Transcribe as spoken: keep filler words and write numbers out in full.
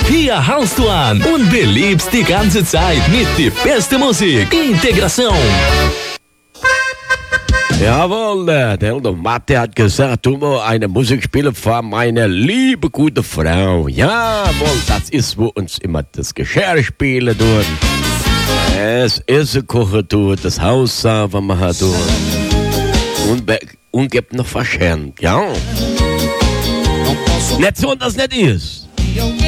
Hier haust du an und belebst die ganze Zeit mit der besten Musik. Integração. Jawohl, der Eldo Matte hat gesagt, du musst eine Musik spielen für meine liebe, gute Frau. Jawohl, das ist, wo uns immer das Geschirr spielen tun. Das Essen kochen tut, das Haus sauber machen tut. Und, be- und gibt noch verschenkt, ja. Nicht so, dass das nicht ist.